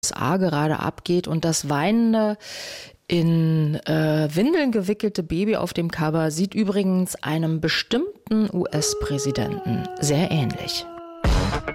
USA gerade abgeht. Und das weinende, in Windeln gewickelte Baby auf dem Cover sieht übrigens einem bestimmten US-Präsidenten sehr ähnlich.